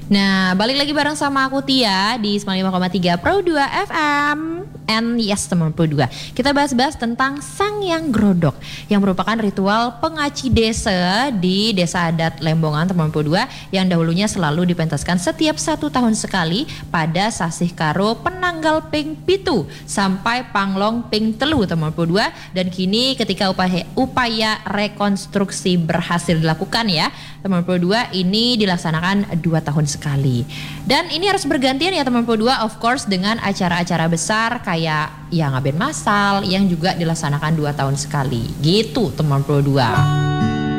Nah, balik lagi bareng sama aku Tia di 95,3 Pro 2 FM. And yes, teman Pro 2. Kita bahas-bahas tentang Sangyang Grodok yang merupakan ritual pengaci desa di Desa Adat Lembongan, teman Pro 2, yang dahulunya selalu dipentaskan setiap 1 tahun sekali pada Sasih Karo Penanggal Ping Pitu sampai Panglong Ping Telu, teman Pro 2. Dan kini ketika upaya rekonstruksi berhasil dilakukan ya, teman Pro 2, ini dilaksanakan 2 tahun sekali. Dan ini harus bergantian ya teman Pro 2, of course, dengan acara-acara besar kayak ya ngaben masal yang juga dilaksanakan 2 tahun sekali. Gitu teman Pro 2.